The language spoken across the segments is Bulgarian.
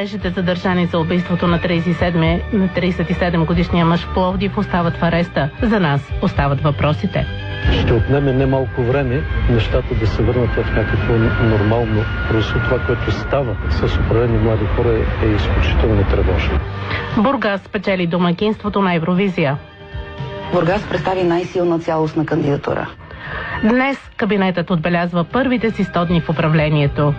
Младежите, задържани за убийството на 37-годишния мъж в Пловдив, остават в ареста. За нас остават въпросите. Ще отнеме немалко време нещата да се върнат в някакво нормално. Просто това, което става с определени млади хора, е изключително тревожно. Бургас спечели домакинството на Евровизия. Бургас представи най-силна цялостна кандидатура. Днес кабинетът отбелязва първите си 100 дни в управлението.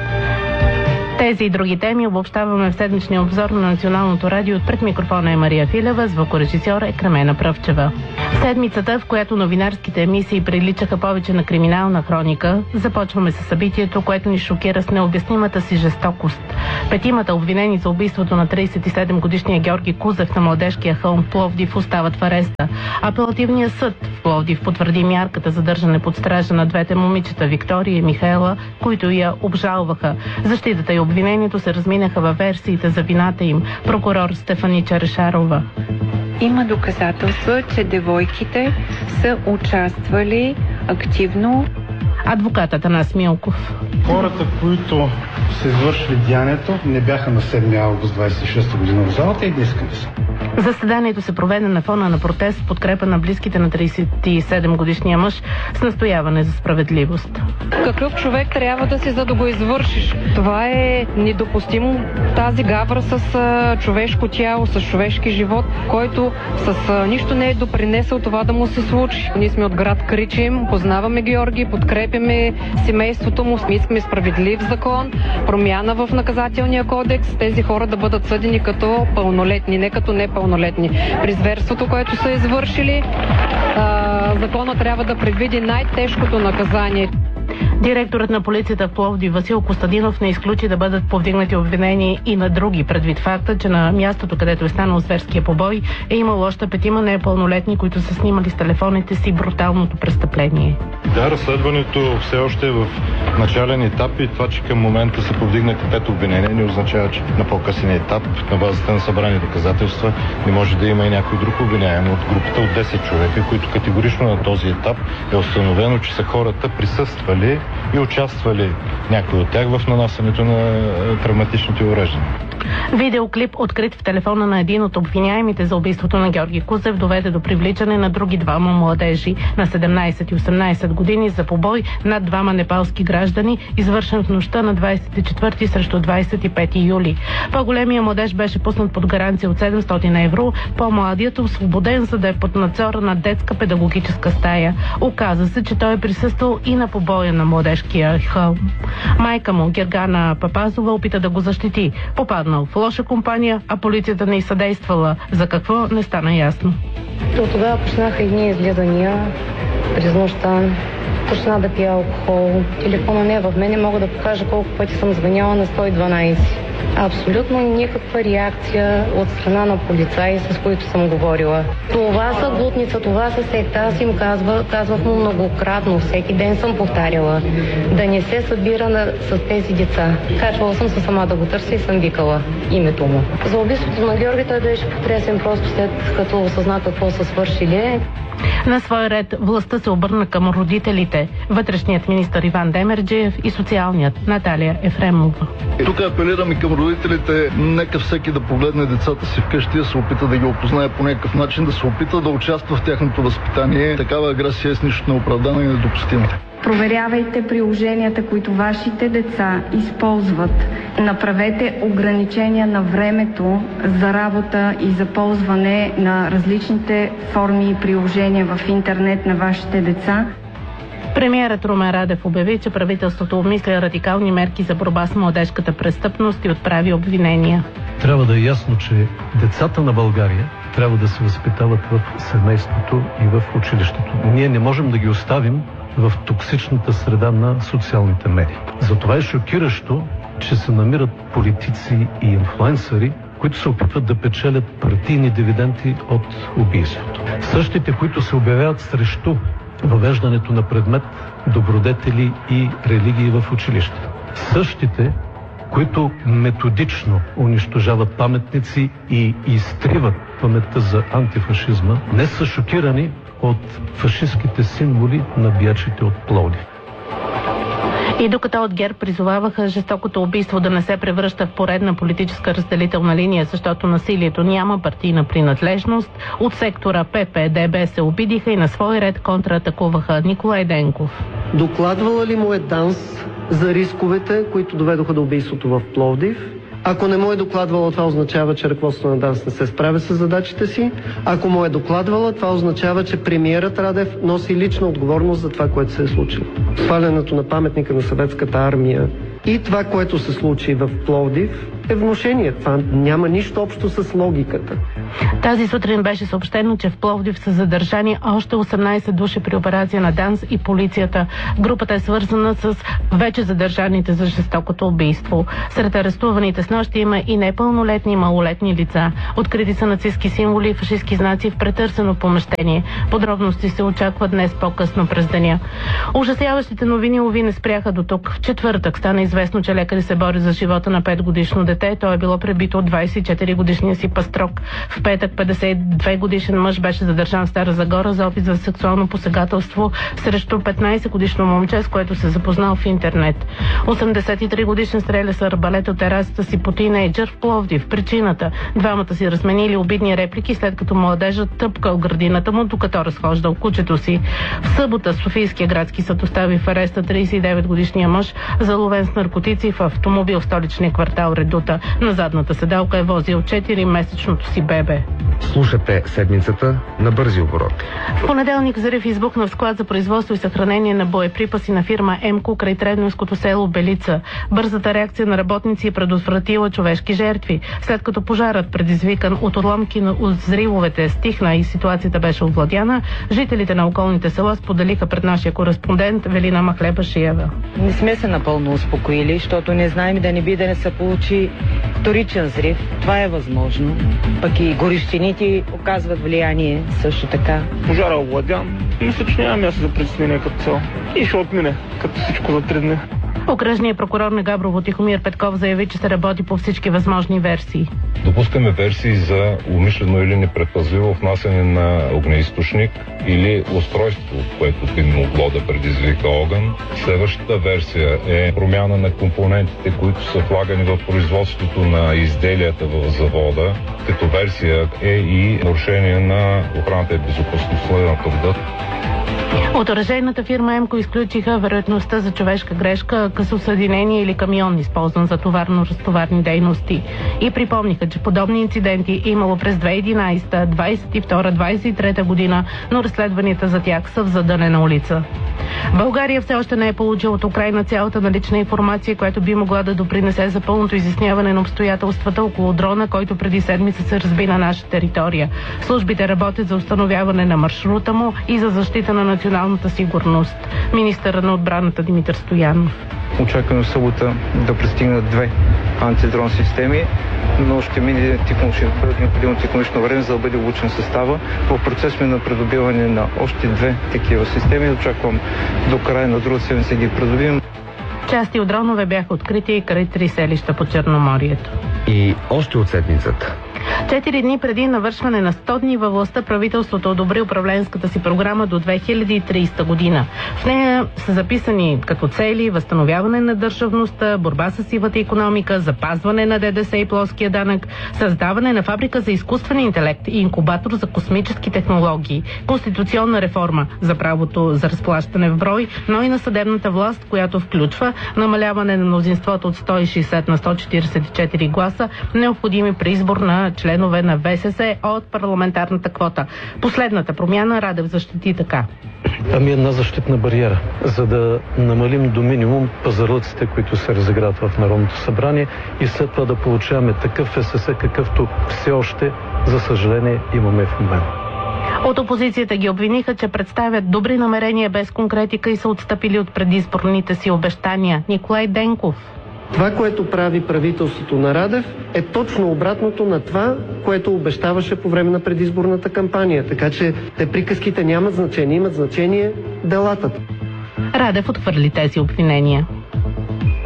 Тези и други теми обобщаваме в седмичния обзор на Националното радио. Пред микрофона е Мария Филева, звукорежисьор е Кремена Пръвчева. Седмицата, в която новинарските емисии приличаха повече на криминална хроника, започваме с събитието, което ни шокира с необяснимата си жестокост. 5 обвинени за убийството на 37-годишния Георги Кузев на младежкия хълм в Пловдив остават в ареста. Апелативният съд в Пловдив потвърди мярката задържане под стража на двете момичета Виктория и Михаела, които я обжалваха. Защитата и обвинението се разминаха във версиите за вината им. Прокурор Стефани Черешарова. Има доказателства, че девойките са участвали активно. Адвокатът Атанас Милков. Хората, които са извършили деянието, не бяха на 7 август 26 година в залата и днес не са. Заседанието се проведе на фона на протест в подкрепа на близките на 37-годишния мъж с настояване за справедливост. Какъв човек трябва да си, за да го извършиш? Това е недопустимо. Тази гавра с човешко тяло, с човешки живот, който с нищо не е допринесъл това да му се случи. Ние сме от град Кричим, познаваме Георги, подкрепяме семейството му, искаме справедлив закон, промяна в наказателния кодекс, тези хора да бъдат съдени като пълнолетни, не като непълнолетни. При зверството, което са извършили, закона трябва да предвиди най-тежкото наказание. Директорът на полицията в Пловдив Васил Костадинов не изключи да бъдат повдигнати обвинения и на други, предвид факта, че на мястото, където е станал зверския побой, е имало още 5 непълнолетни, които са снимали с телефоните си бруталното престъпление. Да, разследването все още е в начален етап и това, че към момента са повдигнати 5 обвинения, не означава, че на по-късен етап, на базата на събрани доказателства, не може да има и някой друг обвиняем от групата от 10 човека, които категорично на този етап е установено, че са хората присъствали и участвали някои от тях в нанасянето на травматичните увреждания. Видеоклип, открит в телефона на един от обвиняемите за убийството на Георги Кузев, доведе до привличане на други 2 младежи на 17 и 18 години за побой над 2 непалски граждани, извършен в нощта на 24 срещу 25 юли. По-големия младеж беше пуснат под гаранция от 700 евро, по-младият освободен, за да е под надзора на детска педагогическа стая. Оказа се, че той е присъствал и на побоя на младежкия хълм. Майка му, Гергана Папазова, опита да го защити. Попаднал в лоша компания, а полицията не й съдействала. За какво не стана ясно. От тогава почнаха едни изгледания през нощта. Почна да пия алкохол. Телефона не е в мене. Мога да покажа колко пъти съм звъняла на 112. Абсолютно никаква реакция от страна на полицаи, с които съм говорила. Това са глутница, това са секта. Аз им казвах му многократно, всеки ден съм повтаряла да не се събира с тези деца. Качвала съм се сама да го търся и съм викала името му. За убийството на Георги той беше потресен просто след като осъзна какво са свършили. На свой ред властта се обърна към родителите, вътрешният министър Иван Демерджиев и социалният Наталия Ефремова. Тук апелираме към родителите, нека всеки да погледне децата си вкъщи, да се опита да ги опознае по някакъв начин, да се опита да участва в тяхното възпитание. Такава агресия е с нищо неоправдана и недопустима. Проверявайте приложенията, които вашите деца използват. Направете ограничения на времето за работа и за ползване на различните форми и приложения в интернет на вашите деца. Премиерът Румен Радев обяви, че правителството обмисля радикални мерки за борба с младежката престъпност и отправи обвинения. Трябва да е ясно, че децата на България трябва да се възпитават в семейството и в училището. Ние не можем да ги оставим в токсичната среда на социалните медии. Затова е шокиращо, че се намират политици и инфлуенсъри, които се опитват да печелят партийни дивиденти от убийството. Същите, които се обявяват срещу въвеждането на предмет добродетели и религии в училище. Същите, които методично унищожават паметници и изтриват паметта за антифашизма, не са шокирани от фашистските символи на биячите от Пловдив. И докато от ГЕРБ призоваваха жестокото убийство да не се превръща в поредна политическа разделителна линия, защото насилието няма партийна принадлежност, от сектора ПП-ДБ се обидиха и на свой ред контратакуваха Николай Денков. Докладвала ли му е ДАНС за рисковете, които доведоха до убийството в Пловдив? Ако не му е докладвала, това означава, че ръководството на ДАНС не се справя с задачите си. Ако му е докладвала, това означава, че премиерът Радев носи лична отговорност за това, което се е случило. Свалянето на паметника на съветската армия и това, което се случи в Пловдив, е внушение. Това няма нищо общо с логиката. Тази сутрин беше съобщено, че в Пловдив са задържани още 18 души при операция на ДАНС и полицията. Групата е свързана с вече задържаните за жестокото убийство. Сред арестуваните снощи има и непълнолетни и малолетни лица. Открити са нацистки символи и фашистки знаци в претърсено помещение. Подробности се очакват днес по-късно през деня. Ужасяващите новини, уви, не спряха до тук. В четвъртък стана известно, че лекари се бори за живота на 5-годишно дете. То е било пребито от 24-годишния си пастрок. В петък 52-годишен мъж беше задържан в Стара Загора за опит за сексуално посегателство срещу 15-годишно момче, с което се запознал в интернет. 83-годишен стреля с арбалет от терасата си по тийнейджър в Пловдив. Причината: двамата си разменили обидни реплики, след като младежът тъпкал градината му, докато разхождал кучето си. В събота Софийския градски съд остави в ареста 39-годишния мъж, заловен с наркотици в автомобил в столичния квартал Редута. На задната седалка е возил 4-месечното си бебе. Слушате седмицата на Бързи оборот. В понеделник взрив избухна в склад за производство и съхранение на боеприпаси на фирма МКО край Тревненското село Белица. Бързата реакция на работници е предотвратила човешки жертви. След като пожарът, предизвикан от отломки от взривовете, стихна и ситуацията беше овладяна, жителите на околните села споделиха пред нашия кореспондент Велина Махлебашиева. Не сме се напълно успокоили, защото не знаем да не би да не се получи вторичен взрив. Това е възможно. Пък и горещините оказват влияние също така. Пожара е овладян. Мисля, че няма място за притеснение като цяло. И ще отмине, като всичко за 3 дни. Окръжният прокурор на Габрово Тихомир Петков заяви, че се работи по всички възможни версии. Допускаме версии за умишлено или непредпазливо внасяне на огнеизточник или устройство, което би могло да предизвика огън. Следващата версия е промяна на компонентите, които са влагани в производството на изделията в завода. Като версия е и нарушение на охраната и безопасността на труда. От оръжейната фирма МКО изключиха вероятността за човешка грешка, късосъединение или камион, използван за товарно-разтоварни дейности. И припомниха, че подобни инциденти имало през 2011, 2022, 2023 година, но разследванията за тях са в задънена улица. България все още не е получила от Украйна цялата налична информация, която би могла да допринесе за пълното изясняване на обстоятелствата около дрона, който преди седмица се разби на наша територия. Службите работят за установяване на маршрута му и за защита на националната сигурност. Министърът на отбраната Димитър Стоянов. Очакваме в събота да пристигнат 2 антидрон системи, но ще мине необходимо технологично време, за да бъде обучен състава. В процес сме на придобиване на още 2 такива системи. Очаквам до края на друга седмица ги придобием. Части от дронове бяха открити и край 3 селища по Черноморието. И още от седмицата. 4 дни преди навършване на 100 дни във властта, правителството одобри управленската си програма до 2030 година. В нея са записани като цели възстановяване на държавността, борба с сивата икономика, запазване на ДДС и плоския данък, създаване на фабрика за изкуствен интелект и инкубатор за космически технологии, конституционна реформа за правото за разплащане в брой, но и на съдебната власт, която включва намаляване на мнозинството от 160 на 144 гласа, необходими при избор на членове на ВСС от парламентарната квота. Последната промяна Радев защити така. Една защитна бариера, за да намалим до минимум пазарлъците, които се разиграват в Народното събрание и след това да получаваме такъв ВСС, какъвто все още, за съжаление, имаме в момента. От опозицията ги обвиниха, че представят добри намерения без конкретика и са отстъпили от предизборните си обещания. Николай Денков. Това, което прави правителството на Радев, е точно обратното на това, което обещаваше по време на предизборната кампания. Така че те приказките нямат значение, имат значение делата. Радев отхвърли тези обвинения.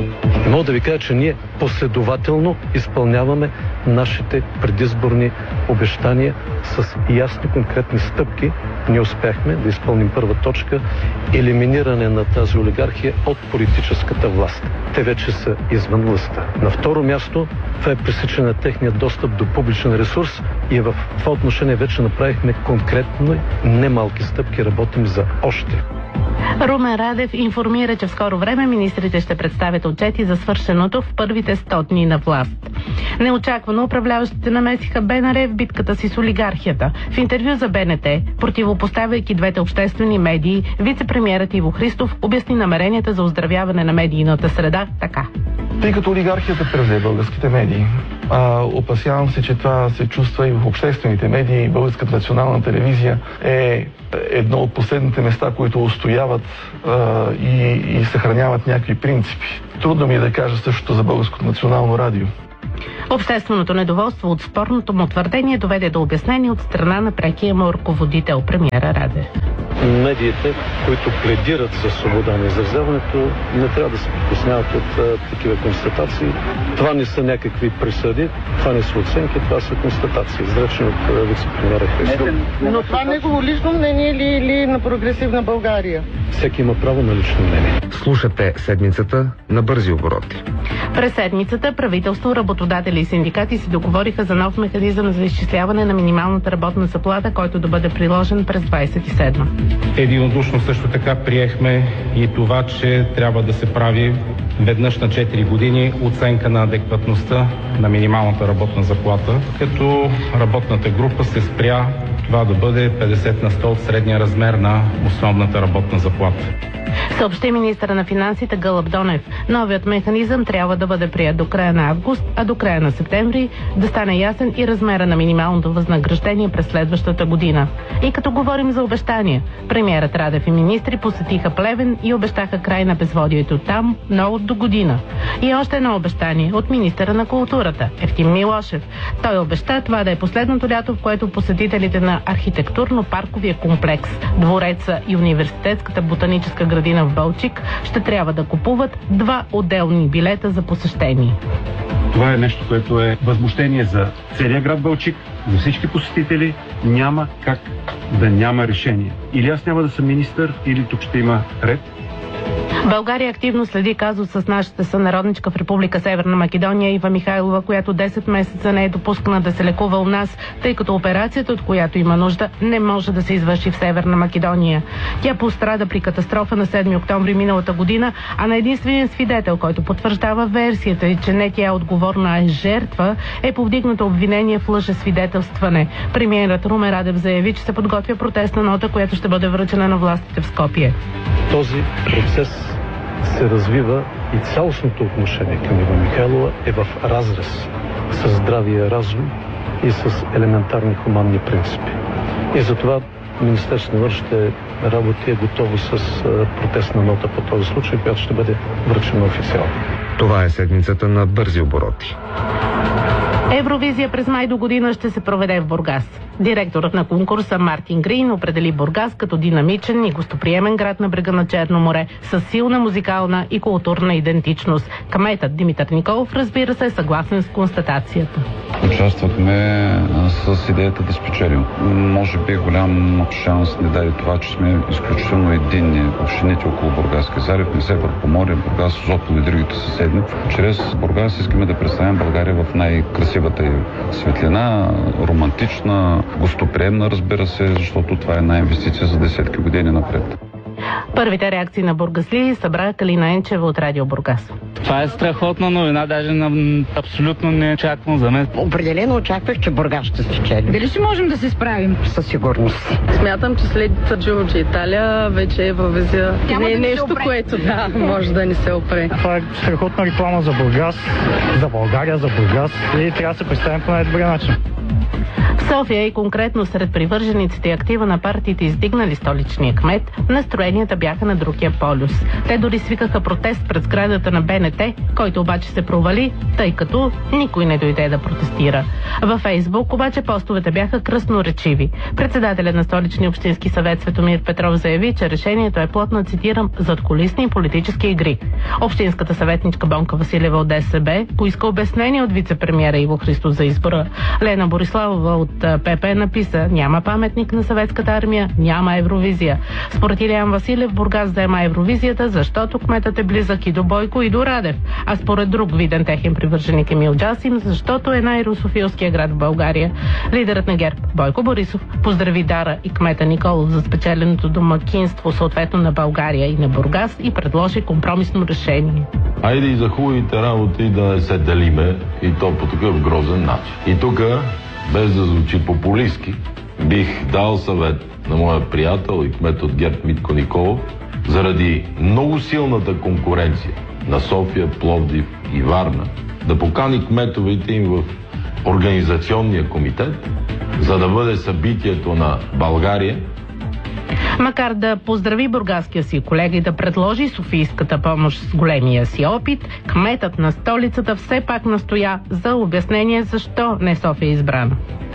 И мога да ви кажа, че ние последователно изпълняваме нашите предизборни обещания с ясни конкретни стъпки. Ние успяхме да изпълним първа точка – елиминиране на тази олигархия от политическата власт. Те вече са извън властта. На второ място, това е пресичане на техния достъп до публичен ресурс и в това отношение вече направихме конкретно немалки стъпки, работим за още. Румен Радев информира, че в скоро време министрите ще представят отчети за свършеното в първите 100 дни на власт. Неочаквано управляващите намесиха БНР в битката си с олигархията. В интервю за БНТ, противопоставяйки двете обществени медии, вице-премиерът Иво Христов обясни намеренията за оздравяване на медийната среда така. Тъй като олигархията превзе българските медии, опасявам се, че това се чувства и в обществените медии. Българската национална телевизия е едно от последните места, които устояват и съхраняват някакви принципи. Трудно ми е да кажа същото за Българското национално радио. Общественото недоволство от спорното му твърдение доведе до обяснение от страна на прекия му ръководител, премиера Радев. Медиите, които пледират за свобода на изразяването, не трябва да се притесняват от такива констатации. Това не са някакви присъди, това не са оценки, това са констатации, изречени от вице-премиера Христов. Но това негово лично мнение или на Прогресивна България? Всеки има право на лично мнение. Слушате седмицата на бързи обороти. През седмицата правителство, работодатели и синдикати се договориха за нов механизъм за изчисляване на минималната работна заплата, който да бъде приложен през 27. Единодушно също така приехме и това, че трябва да се прави веднъж на 4 години оценка на адекватността на минималната работна заплата, като работната група се спря това да бъде 50 на 100 от средния размер на основната работна заплата. Съобщи министъра на финансите Гълъб Донев. Новият механизъм трябва да бъде прият до края на август, а до края на септември да стане ясен и размера на минималното възнаграждение през следващата година. И като говорим за обещания, премиерът Радев и министри посетиха Плевен и обещаха край на безводието там, но от до година. И още едно обещание от министъра на културата Евтим Милошев. Той обеща това да е последното лято, в което посетителите на архитектурно-парковия комплекс, двореца и университетската ботаническа градина в Балчик ще трябва да купуват 2 отделни билета за посещение. Това е нещо, което е възмущение за целия град Балчик, за всички посетители. Няма как да няма решение. Или аз няма да съм министър, или тук ще има ред. България активно следи казус с нашата сънародничка в Република Северна Македония Ива Михайлова, която 10 месеца не е допускана да се лекува у нас, тъй като операцията, от която има нужда, не може да се извърши в Северна Македония. Тя пострада при катастрофа на 7 октомври миналата година, а на единствения свидетел, който потвърждава версията и, че не тя е отговорна, а е жертва, е повдигнато обвинение в лъжесвидетелстване. Премиерът Румен Радев заяви, че се подготвя протестна нота, която ще бъде връчена на властите в Скопие. Този процес се развива и цялостното отношение към Ива Михайлова е в разрез с здравия разум и с елементарни хуманни принципи. И затова Министерството на външните работи е готово с протестна нота по този случай, която ще бъде връчена официално. Това е седмицата на бързи обороти. Евровизия през май до година ще се проведе в Бургас. Директорът на конкурса Мартин Грин определи Бургас като динамичен и гостоприемен град на брега на Черно море с силна музикална и културна идентичност. Кметът Димитър Николов, разбира се, е съгласен с констатацията. Участвахме с идеята да спечелим. Може би голям шанс ни даде това, че сме изключително единни. Общините около Бургаски залив, Несебър, Поморие, Бургас, Созопол и другите съседни. Чрез Бургас искаме да представим България в най-красивата й светлина, романтична, гостоприемна, разбира се, защото това е една инвестиция за десетки години напред. Първите реакции на бургасли събра Калина Енчева от Радио Бургас. Това е страхотна новина, даже абсолютно не очаквам за мен. Определено очаквах, че Бургас ще спечели. Дали ще можем да се справим? Със сигурност. Смятам, че след Джорджи Италия вече Евровизия не е нещо, което може да ни се опре. Това е страхотна реклама за Бургас, за България, за Бургас и трябва да се представим по най-добрия начин. В София и конкретно сред привържениците и актива на партиите, издигнали столичния кмет, настроение управленията бяха на другия полюс. Те дори свикаха протест пред сградата на БНТ, който обаче се провали, тъй като никой не дойде да протестира. Във Фейсбук обаче постовете бяха кръстноречиви. Председателят на Столичния общински съвет Светомир Петров заяви, че решението е плод на, цитирам, задкулисни политически игри. Общинската съветничка Бонка Василева от ДСБ поиска обяснение от вице-премиера Иво Христов за избора. Лена Бориславова от ПП написа: няма паметник на съветската армия, няма Евровизия. Според Илиян Василев, Бургас заема Евровизията, защото кметът е близък и до Бойко, и до Радев. А според друг виден техен привърженик Емил Джасим, защото е най-русофилския град в България. Лидерът на ГЕРБ Бойко Борисов поздрави Дара и кмета Николов за спечеленото домакинство съответно на България и на Бургас и предложи компромисно решение. Айде и за хубавите работи да не се делиме, и то по такъв грозен начин. И тук, без да звучи популистки, бих дал съвет на моя приятел и кмет от ГЕРБ Митко Николов, заради много силната конкуренция на София, Пловдив и Варна, да покани кметовете им в организационния комитет, за да бъде събитието на България. Макар да поздрави бургаския си колега и да предложи софийската помощ с големия си опит, кметът на столицата все пак настоя за обяснение защо не София е избрана.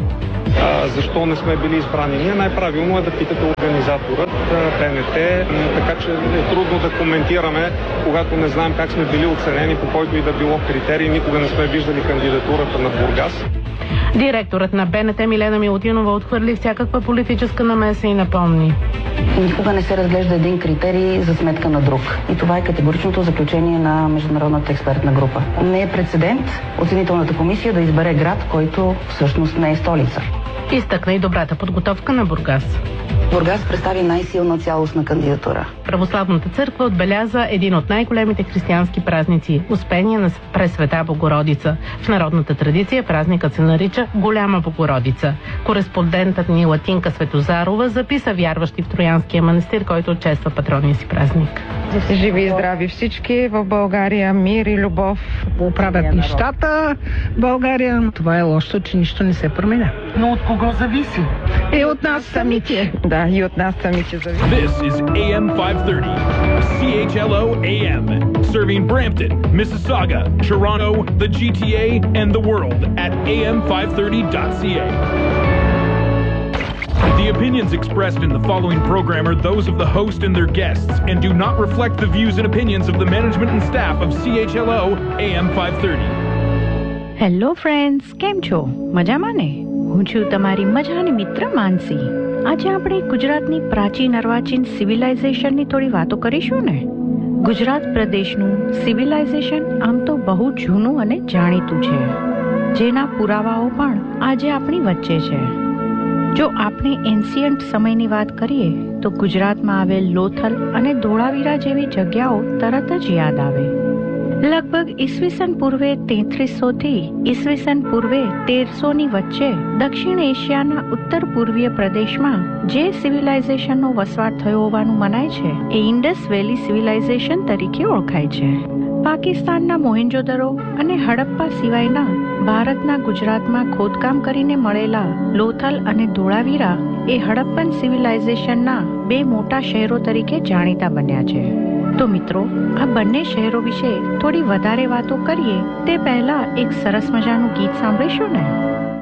Защо не сме били избрани ние? Най-правилно е да питате организаторът, БНТ, така че е трудно да коментираме, когато не знаем как сме били оценени по който и да било критерий. Никога не сме виждали кандидатурата на Бургас. Директорът на БНТ Милена Милутинова отхвърли всякаква политическа намеса и напомни: никога не се разглежда един критерий за сметка на друг. И това е категоричното заключение на Международната експертна група. Не е прецедент оценителната комисия да избере град, който всъщност не е столица. Изтъкна и добрата подготовка на Бургас. Бургас представи най-силна цялостна кандидатура. Православната църква отбеляза един от най-големите християнски празници – Успение на Пресвета Богородица. В народната традиция празникът се нарича Голяма Богородица. Кореспондентът ни Латинка Светозарова записа вярващи в Троянския манастир, който чества патронния си празник. Живи и здрави всички в България, мир и любов. Оправят нещата в България. Това е лошо, че нищо не се променя. Но от кого зависи? И от нас самите. Да, и от нас самите зависи. This is AM 530, CHLO AM, serving Brampton, Mississauga, Toronto, the GTA, and the world at am530.ca. The opinions expressed in the following program are those of the host and their guests and do not reflect the views and opinions of the management and staff of CHLO AM 530. Hello friends, કેમ છો? મજામાં ને? હું છું તમારી મજાની મિત્ર માનસી. આજે આપણે ગુજરાતની પ્રાચીન અર્વાચીન સિવિલાઇઝેશનની થોડી વાતો કરીશું ને. ગુજરાત પ્રદેશનું સિવિલાઇઝેશન આમ તો બહુ જૂનું અને જાણીતું છે, જેના પુરાવાઓ પણ આજે આપણી વચ્ચે છે. જો આપણે એન્શિયન્ટ સમયની વાત કરીએ તો ગુજરાતમાં આવેલ લોથલ અને ધોળાવીરા જેવી જગ્યાઓ તરત જ યાદ આવે. લગભગ ઈસવીસન પૂર્વે 3300 થી ઈસવીસન પૂર્વે 1300ની વચ્ચે દક્ષિણ એશિયાના ઉત્તર પૂર્વીય પ્રદેશમાં જે સિવિલાઇઝેશનનો વસવાટ થયો હોવાનું મનાય છે એ ઇન્ડસ વેલી સિવિલાઇઝેશન તરીકે ઓળખાય છે. પાકિસ્તાનના મોહેન્જોદરો અને હડપ્પા સિવાયના ભારતના ગુજરાતમાં ખોદકામ કરીને મળેલા લોથલ અને ધોળાવીરા એ હડપ્પન સિવિલાઇઝેશનના બે મોટા શહેરો તરીકે જાણીતા બન્યા છે. તો મિત્રો, આ બંને શહેરો વિશે થોડી વધારે વાતો કરીએ તે પહેલા એક સરસ મજાનું ગીત સાંભળીશું ને.